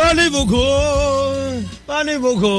Panibugo.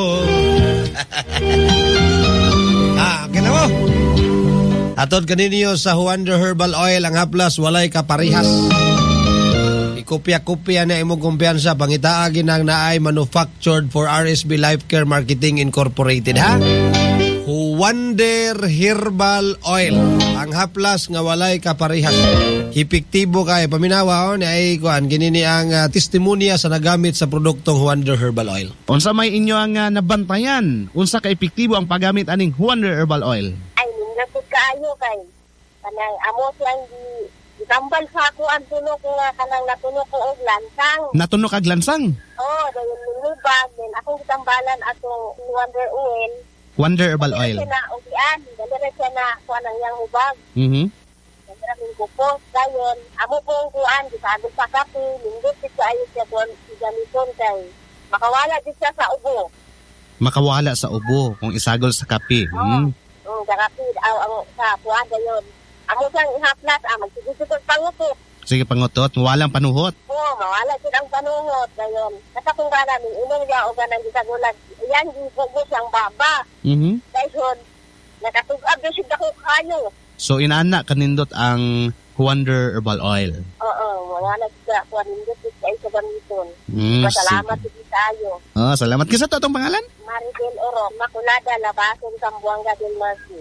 Okay na mo. Atod kaninyo sa Wonder Herbal Oil ang haplas walay kaparihas. Ikopya-kopya na imong kumpiyansa pangitaagin ang naay manufactured for RSB Life Care Marketing Incorporated ha. Wonder Herbal Oil ang haplas nga walay kaparihas. Epektibo kay paminawa ni ay kuan kinini ang testimonya sa nagamit sa produktong Wonder Herbal Oil. Unsa may inyo ang nabantayan? Unsa ka epektibo ang paggamit aning Wonder Herbal Oil? Ay nindot kaayo kay kanang amo siyang gitambal sa ako ang tunok nga kanang natunog ko og lansang. Natunog ag lansang? Oh, dayon nilubag din akong gitambalan atong Wonder Oil. Wonder Herbal Oil. Dala siya na kuan ang yang ubag. Maraming kupos dayon amo pong kuan gisabi sa kape nindot kaayo siya don gamiton kay makawala din siya sa ubo. Makawala sa ubo kung isagol sa kape. Kape ang sa kuan dayon. Amo sang ihaplas magsigugod pangutot. Sige pangutot, walang panuhot. Oo, mawala jud ang panuhot dayon. Kata kung namin inong ya o ganang gisagulag yan gibugo siyang baba. Dayon nakatug-ab jud ako kayo. So inaana kanindot ang Wonder Herbal Oil. Oo, wala na kuan nindot kay sa gamiton. Salamat gid tayo. Salamat. Kisa to atong pangalan? Maribel Oro, Makulada, Labason, Zamboanga del Norte.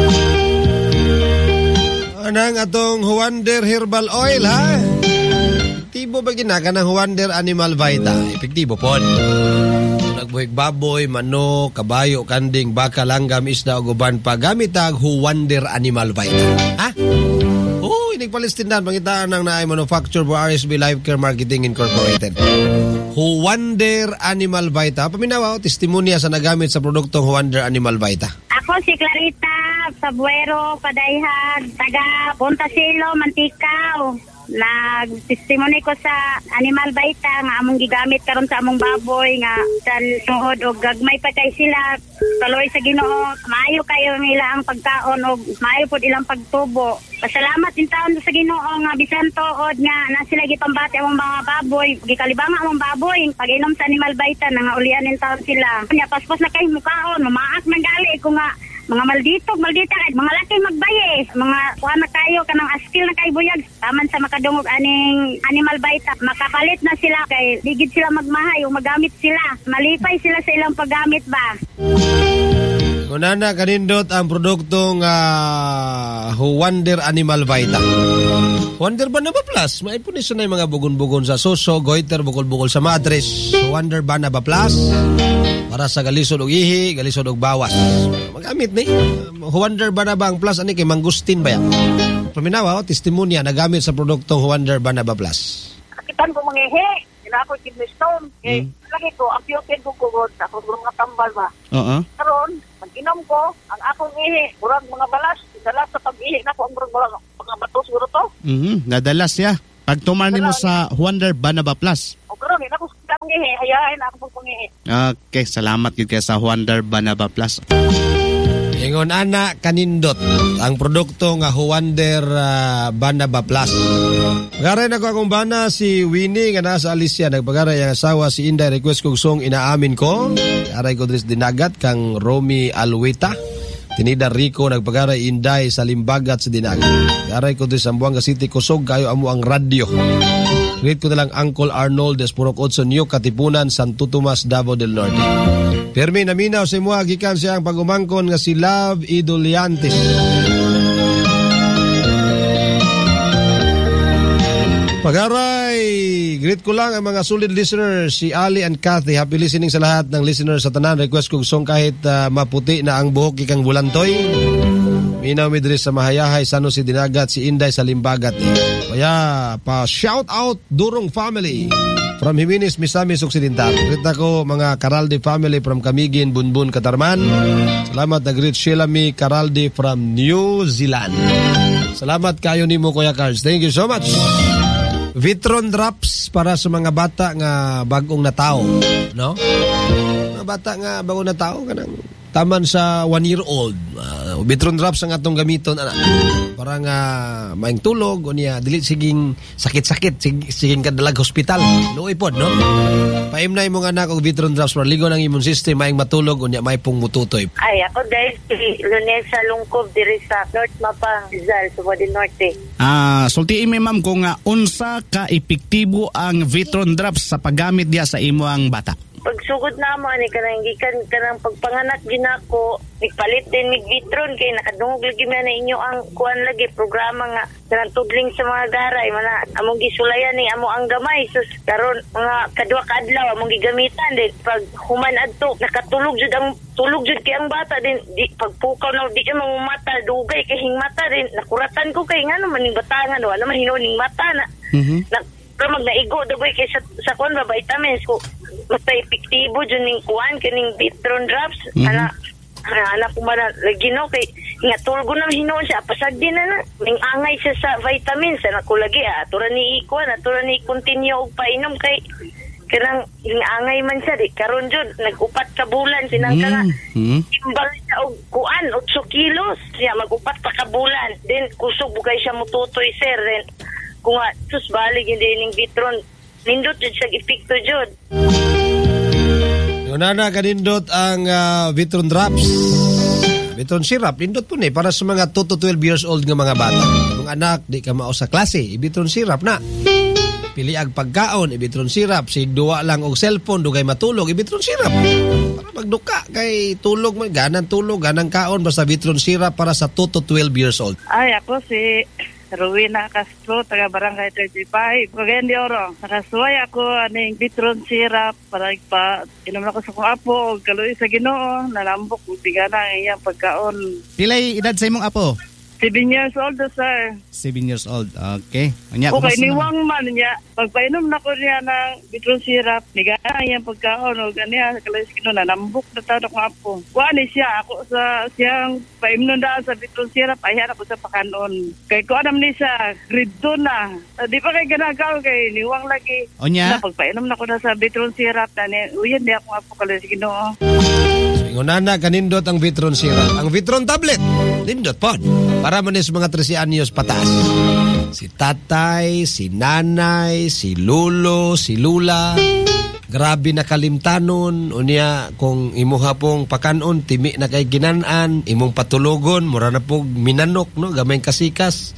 Anang atong Wonder Herbal Oil ha. Epektibo ba ginaka ng Wonder Animal Vita? Epektibo po. Nagbuhig baboy, manok, kabayo, kanding, baka, langgam, isda o guban pa gamit ang Wonder Animal Vita. Ha? Inig-Palestindan pangitaan ng naay manufacturer for RSB Life Care Marketing Incorporated. Wonder Animal Vita. Paminawa testimonya sa nagamit sa produktong Wonder Animal Vita. Ako si Clarita Sabuero, Padayhan, taga Puntasilo, Mantikao. Nag-testimony ko sa Animal Vita nga among gigamit karon sa among baboy nga sa tuhod og gagmay pa kay sila tuloy sa Ginoo. Maayo kayo nila ang pagkaon og maayo pud ilang pagtubo. Pasalamat din taon sa Ginoo nga bisan tuod nga na sila gipambati among mga baboy, gikalibanga among baboy pag-inom sa Animal Vita nangaulianin taon sila. Nya paspos na kay mukaon, mamaak man gali ko nga mga maldita, mga laki magbaye, mga kuha na kayo, kanang askil na kayo buyag, taman sa makadungog aning Animal Vita, makapalit na sila, kay digid sila magmahay, o magamit sila, malipay sila sa ilang paggamit ba. Kunana kanindot ang produktong Wonder Animal Vita. Wonder Banaba Plus, maipunis na yung mga bugon-bugon sa suso, goiter, bukol-bukol sa matres. Wonder Banaba Plus, para sa galisod og ihi, galisod og bawas. Magamit ni. Wonder Banaba ang Plus, ani kay Mangustin ba yan? Paminawa, testimonya, nagamit sa produktong Wonder Banaba Plus. Kakitan ko mangihi, ako kidney stone. Lagi ko, ang piyopin ko kugod, ako mga tambal ba. Karon, mag-inom ko, ang akong ihi, murag mga balas, dalas sa pag-ihi na ko, ang murag mga bato siguro to. Nadalas ya. Pag tumarni mo sa Wonder Banaba Plus. O karon, ako sa pag-ihi, hayain ako pag-ihi. Okay, salamat yun kaya sa Wonder Banaba Plus. Ingon ana kanindot ang produkto nga Wonder Banaba Plus. Pagaray na ko akong bana si Winnie nga nasa Alicia. Nagpagaray ang asawa si Inday. Request kong song inaamin ko. Aray ko dres dinagat kang Romy Alwita. Tinida Rico nagpagaray Inday sa Limbagat sa Dinagat. Aray ko dres Zamboanga City kusog kayo amo ang radyo. Greet ko na lang Uncle Arnold Despurok Otso New Katipunan Santo Tomas Davao del Norte. Permi naminaw sa mga gikan siya ang pagumangkon nga si Love Idoliantes. Pagaray, greet ko lang ang mga solid listeners, si Ali and Kathy. Happy listening sa lahat ng listeners sa tanan. Request kong song kahit maputi na ang buhok ikang bulantoy. Minaw midris sa Mahayahay, San Jose Dinagat, si Inday sa Limbagat. Kaya pa shout out Durong family from Jimenez, Misamis Occidental. Greet ako mga Caraldi family from Camiguin, Bunbun, Katarman. Salamat na greet Sheila Mi Caraldi from New Zealand. Salamat kayo ni mo Kuya Cards. Thank you so much. Vitron drops para sa mga bata nga bagong natao, no? Mga bata nga bagong natao kanang taman sa 1-year-old. Vitron drops ang atong gamiton ana. Para nga maing tulog o niya dili siging sakit-sakit siging kadalag hospital. Luoy pod no. Paim na imong anak og Vitron drops para ligo ng immune system maing matulog o niya may pong mututoy. Ay, ako dahil si Lunesa Lungkob diri sa North Mapang, Rizal, Suwadi Norte. Sultiin mi ma'am kung unsa ka epektibo ang Vitron drops sa paggamit diya sa imong bata. Pagsugod na mo, ani kanang gikan kanang pagpanganak ginako, nagpalit din mig Vitron kay nakadungog lagi man na inyo ang kuan lagi programa nga kanang tudling sa mga garay mana among gisulayan ni amo ang gamay sus karon mga kadua ka adlaw among gigamitan din pag human adto nakatulog jud ang tulog jud kay ang bata din di pagpukaw na di ka mamumata dugay kay hingmata din nakuratan ko kay ngano maning batangan wala man hinuning mata na. Pero magnaigo dugay kay sa kuan ba vitamins ko mas epektibo jud ning kuan kaning Vitron drops anak ko man lagi no kay nga tulgo na hinuon siya pasag din na ning angay siya sa vitamins anak ko lagi tura ni ikuan tura ni continue og painom kay kanang angay man siya di karon jud nag-upat ka bulan sinang ka timbal siya og kuan 8 kilos siya mag-upat pa ka bulan then kusog bugay siya mututoy sir then kung sus balig hindi ning Vitron nindot jud siya epekto jud. Nana kanindot ang Vitron drops. Vitron syrup nindot po ni para sa mga 2 to 12 years old nga mga bata. Kung anak di ka mao sa klase, Vitron syrup na. Pili ag pagkaon, Vitron syrup. Si duwa lang og cellphone dugay matulog, Vitron syrup. Para magduka kay tulog man ganang tulog, ganang kaon basta Vitron syrup para sa 2 to 12 years old. Ay ako si Rowena Castro, taga Barangay 35. Cagayan de Oro. Nakasuway ako aning Vitron syrup para inom na ko sa kong apo o kaluoy sa Ginoo. Nalambok, biga na ang iyang pagkaon. Pilay edad sa imong apo? 7 years old, sir. 7 years old. Okay. Okay, niwang man niya. Pagpainom na ko niya ng Vitron syrup, nigana iyang pagkaon o ganiya, kaluoy sa Ginoo, nalambok na tawag ko apo. Kuha siya, ako sa siyang paimnon daan sa Vitron syrup, ayan ako sa pakanon. Kay ko anam ni sa grade 2 na. Di pa kay ganagaw kay niwang lagi. O niya? Pagpainom na ko na sa Vitron syrup, uyan di ako apo kaluoy sa Ginoo. Ngunana kanindot ang Vitron syrup. Ang Vitron tablet, nindot pod. Para manis mga 13 anyos pataas. Si tatay, si nanay, si lolo, si lula. Grabe na kalimtanon. Unya kung imuha pong pakanon, timi na kay ginanan, imong patulogon, mura na pong minanok, no? Gamay kasikas.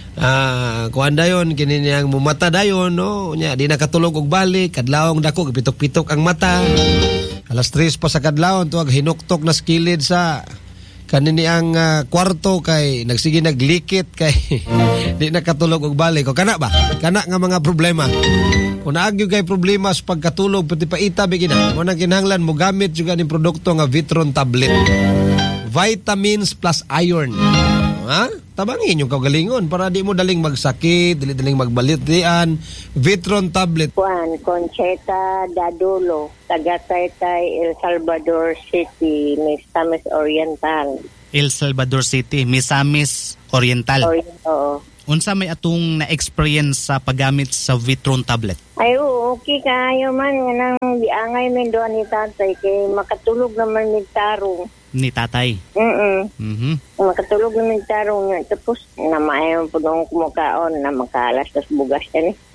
Kuan dayon kini niyang mumata dayon no nya di nakatulog og balik kadlawong dako pitok-pitok ang mata alas 3 pa sa kadlawon tuag hinuktok na skilid sa kanini ang kwarto kay nagsige naglikit kay di nakatulog og balik o kana ba kana nga mga problema kung naagyo kay problema sa pagkatulog pati paita bigina mo nang kinahanglan mo gamit jud ganing produkto nga Vitron tablet vitamins plus iron. Tabangin yung kagalingon para di mo daling magsakit, daling magbalitian. Vitron tablet. Juan Concheta Dadulo, taga Taytay, El Salvador City, Misamis Oriental. El Salvador City, Misamis Oriental. Oo. Unsa may atong na-experience sa paggamit sa Vitron tablet? Ay, okay kayo man. Nang diangay min doon ni tatay kay makatulog naman ni tarong. Ni tatay? Makatulog naman ni tarong niya. Tapos, namayon po nung kumukaon na makaalas tas bugas yan eh.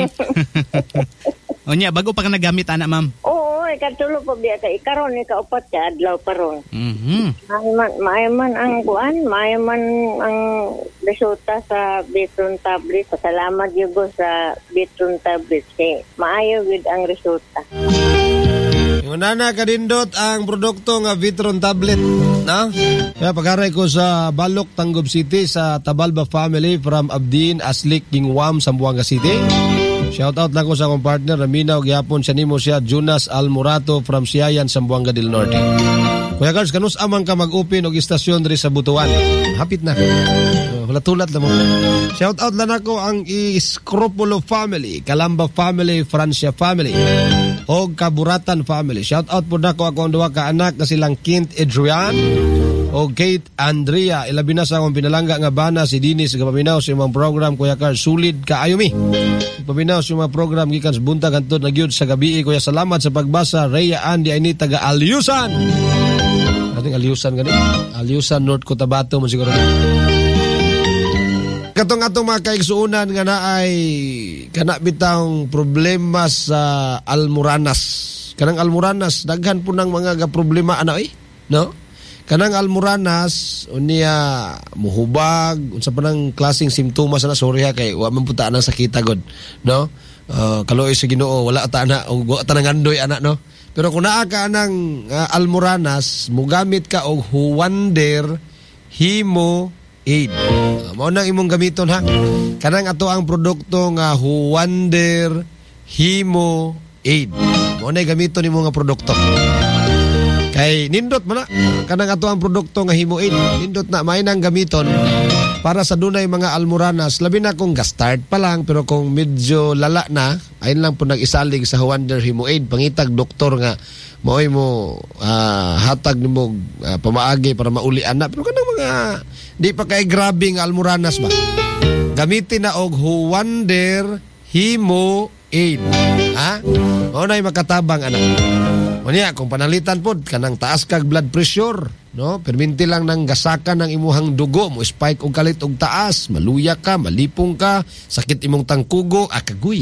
O niya, bago pa ka nagamit, ana ma'am? Oo, ikatulog po biya ka. Ikaroon, ikaupat ka, adlaw pa ron. Maayaman ang kuan, maayaman ang resulta sa Vitron tablet. Pasalamat yung sa Vitron tablet. Maayaw yun ang resulta. Unana kadindot ang produkto nga Vitron tablet, na? Kaya pagharay ko sa Balok, Tanggob City sa Tabalba family from Abdin, Aslik, Gingwam, Zamboanga City. Shout out lang ko sa akong partner Ramina og gyapon siya nimo siya Jonas Almorato from Siayan, Zamboanga del Norte. Kuya Carlos, kanus amang ka mag-open og istasyon diri sa Butuan. Hapit na. Wala tulat na mo. Shout out lang ako ang Scropulo family, Calamba family, Francia family, o Kaburatan family. Shout out po na ko ako ang duwa ka anak na silang Kint Adrian o Kate Andrea. Ilabi na sa akong pinalangga nga bana si Dinis kapaminaw sa imong program Kuya Carl. Sulid ka ayomi. Paminaw sa mga program gikan sa buntag hangtod nagyud sa gabi. Kuya salamat sa pagbasa. Rhea Andy Ainita ga Alyusan. Ating Aliusan gani. Aliusan North Cotabato mo siguro. Katong atong mga kaigsuunan nga na ay kana bitang problema sa Almoranas. Kanang Almoranas daghan po ng mga problema ana no? Kanang Almoranas unya muhubag unsa pa nang klaseng simptomas na sorry ha kay wa man puta nang sakita god, no? Kaloy sa Ginoo wala ta na og wa ta nangandoy ana, no? Pero kung naa ka nang Almoranas mugamit ka og Huwander Hemo Aid. Mao nang imong gamiton ha. Kanang ato ang produkto nga Huwander Hemo Aid. Mao na gamiton nimo nga produkto. Kay nindot man na kanang ato ang produkto nga Hemo Aid. Nindot na may nang gamiton para sa dunay mga Almoranas. Labi na kung gastart pa lang pero kung medyo lala na ayun lang po nag-isalig sa Huwander Hemo Aid. Pangitag doktor nga maoy mo hatag nimo pamaagi para maulian na. Pero kanang mga di pa kay grabe nga Almoranas ba? Gamitin na og Huwander Hemo Aid. Ha? O na'y makatabang anak. O niya, kung panalitan po, kanang taas kag blood pressure, no? Perminti lang nang gasakan ng imuhang dugo, mo spike og kalit og taas, maluya ka, malipong ka, sakit imong tangkugo, akaguy.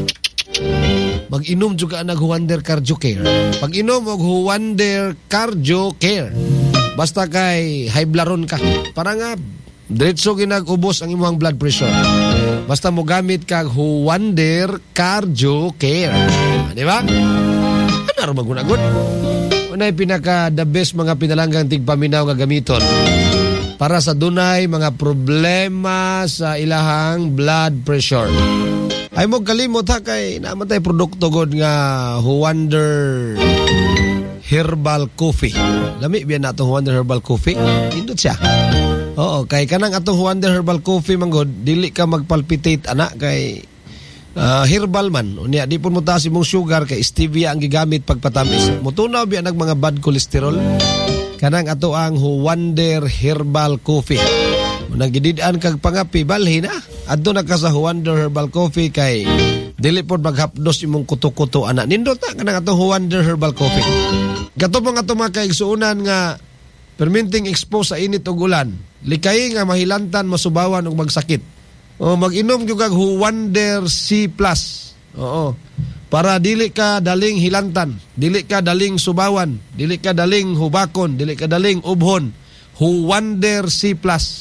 Mag-inom juga nag Huwander Cardio Care. Pag-inom og Huwander Cardio Care. Basta kay high blood ka. Para nga diretso ginag-ubos ang imong blood pressure. Basta mo gamit kag Huwander Cardio Care. Di ba? Ano magunagod? Unay pinaka the best mga pinalanggang tigpaminaw nga gamiton para sa dunay mga problema sa ilahang blood pressure. Ay mo kalimot ha kay namatay produkto god nga Huwander Herbal Coffee. Lami biyan na itong Huwander Herbal Coffee. Indot siya. Oo, kay kanang atong Huwander Herbal Coffee manggod, dili ka magpalpitate ana kay herbal man. Unya di pun mo taas imong sugar kay stevia ang gigamit pagpatamis. Mutunaw biyan ang mga bad cholesterol. Kanang ato ang Huwander Herbal Coffee. Munang gidid-an kag pangapi balhin na. Adto na ka sa Huwander Herbal Coffee kay dili pod maghapdos imong kuto-kuto ana. Nindot na kanang ato Huwander Herbal Coffee. Gato mga ato mga kaigsuunan nga perminting expose sa init ug ulan. Likay nga mahilantan, masubawan ug magsakit. O mag-inom gyud kag Huwander C+. Oo. Para dili ka daling hilantan, dili ka daling subawan, dili ka daling hubakon, dili ka daling ubhon. Huwander C+.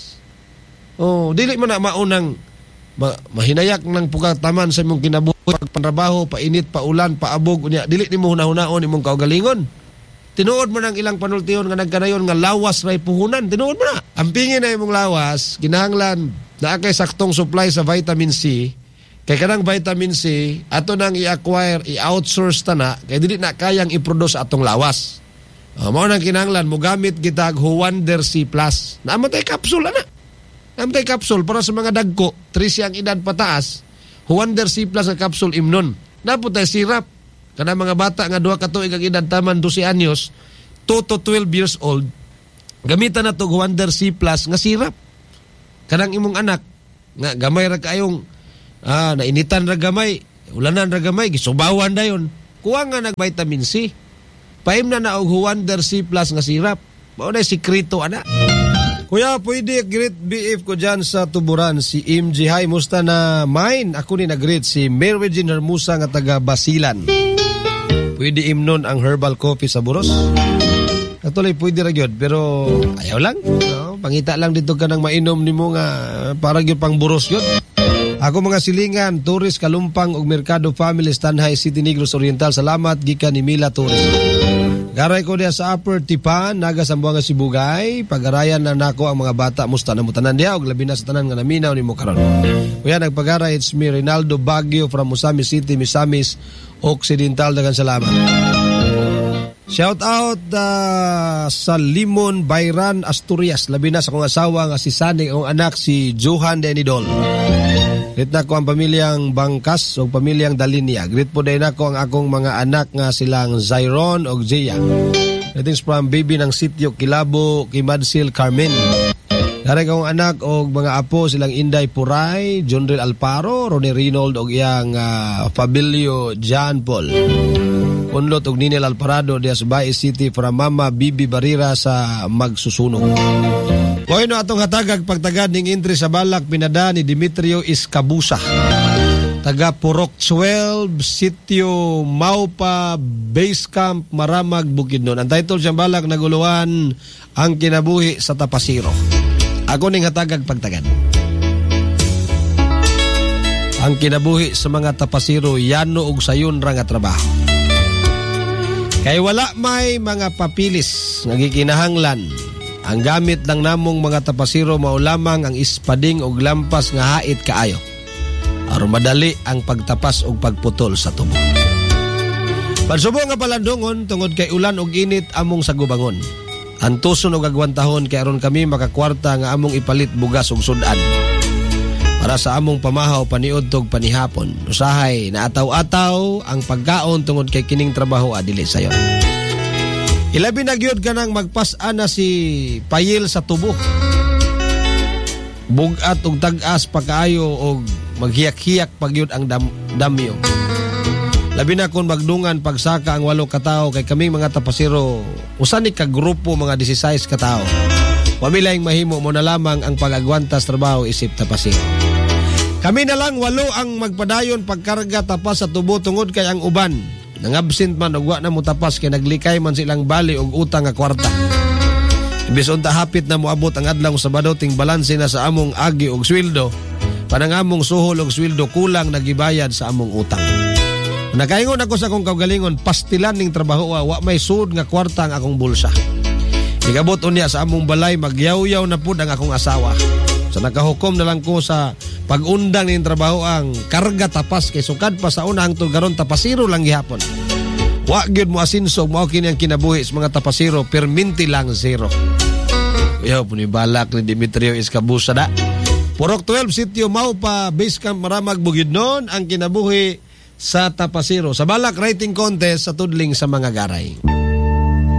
Oh, dili man na maunang mahinayak ng pugataman sa imong kinabuhi pagpanrabaho, painit, paulan, paabog unya dili nimo hunahunahon imong kaugalingon. Tinuod mo ng ilang panultiyon nga nagkanayon nga lawas ray puhunan. Tinuod mo na. Ampingin na imong lawas, kinahanglan na kay saktong supply sa vitamin C. Kay kanang vitamin C, ato nang i-acquire, i-outsource ta na, kay dili na kayang i-produce atong lawas. Mao nang kinahanglan, mo gamit kita Huwander C+. Namatay kapsul na. Namatay kapsul para sa mga dagko, 13 ang edad pataas. Huwander C+ ang kapsul imnon. Naputay sirap. Kanang mga bata nga 2 ka tuig ang edad taman 12 anyos, 2 to 12 years old, gamitan na to Huwander C+ nga sirap. Kanang imong anak nga gamay ra kayong nainitan ra gamay, ulanan ra gamay, gisubawan dayon. Kuha nga nag vitamin C. Paim na og Huwander C+ nga sirap. Mao na sikreto ana. Kuya, pwede greet BF ko dyan sa Tuburan, si MJ. Hi, musta na mine? Ako ni nag-greet si Mary Jean Hermosa nga taga Basilan. Pwede imnon ang herbal coffee sa Buros. Katuloy pwede ra gyud pero ayaw lang. No? Pangita lang dito ka nang mainom nimo nga para gyud pang Buros gyud. Ako mga silingan, Torres, Kalumpang ug Mercado Family, Stanhay City, Negros Oriental. Salamat gikan ni Mila Torres. Garay ko diya sa Upper Tipan, Naga Sambuanga, Sibugay. Pagarayan na nako ang mga bata musta na mutanan diya og labi na sa tanan nga naminaw nimo karon. Kuya nagpagaray, it's me Rinaldo Baguio from Misamis City, Misamis Occidental. Dagan salamat. Shout out sa Limon, Bayran, Asturias. Labi na sa kong asawa nga si Sani, ang anak si Johan Denidol. Greet na ko ang pamilyang Bangkas o pamilyang Dalinia. Greet po din ako ang akong mga anak nga silang Zyron o Jaya. Greetings from baby ng sitio Kilabo, Kimadsil, Carmen. Daray akong anak o mga apo silang Inday Puray, Jonrel Alparo, Ronnie Reynold o iyang Fabilio John Paul. Punlot og Ninel Alparado diya sa Bae City from Mama Bibi Barira sa Magsusunog. Koino atong hatagag pagtagad ning entry sa balak pinada ni Demetrio Iscabusa. Taga Purok 12, Sitio Maupa, Base Camp, Maramag, Bukidnon. Ang title siyang balak naguluhan ang kinabuhi sa Tapasiro. Ako ning hatagag pagtagad. Ang kinabuhi sa mga Tapasiro yano og sayon ra nga trabaho. Kay wala may mga papilis nga gikinahanglan. Ang gamit lang namong mga Tapasiro mao lamang ang ispading og lampas nga hait kaayo. Aron madali ang pagtapas og pagputol sa tubo. Pagsubo nga palandungon tungod kay ulan og init among sagubangon. Antuson og agwantahon kay aron kami makakwarta nga among ipalit bugas og sudan. Para sa among pamahaw paniud tog panihapon. Usahay naataw-ataw ang pagkaon tungod kay kining trabaho adili sayon. Ilabi na gyud kanang magpas-an na si payil sa tubo. Bugat og tag-as pagkaayo og maghiyak-hiyak pagyud ang damyo. Labi na kung magdungan pagsaka ang 8 katao kay kaming mga Tapasiro usan ni ka grupo mga 16 katao. Pamilayang mahimo mo na lamang ang pag-agwantas trabaho isip Tapasiro. Kami na lang 8 ang magpadayon pagkarga tapas sa tubo tungod kay ang uban nang absent man og wa na mo tapas kay naglikay man silang bali og utang nga kwarta. Imbis unta hapit na moabot ang adlaw Sabado ting balanse na sa among agi og sweldo. Panang among suhol og sweldo kulang nagibayad sa among utang. Nakaingon ako sa akong kaugalingon pastilan ning trabaho wa may sud nga kwarta ang akong bulsa. Igabot unya sa among balay magyaw-yaw na pud ang akong asawa. So nakahukom na lang ko sa pag-undang ning trabaho ang karga tapas kay sukad pa sa una ang tulgaron Tapasiro lang gihapon. Wa gyud mo asinso mao kini ang kinabuhi sa mga Tapasiro perminti lang 0. Yo puni balak ni Demetrio Iscabusa da. Purok 12 Sitio Maupa, Base Camp Maramag, Bukidnon ang kinabuhi sa Tapasiro. Sa balak writing contest sa tudling sa mga garay.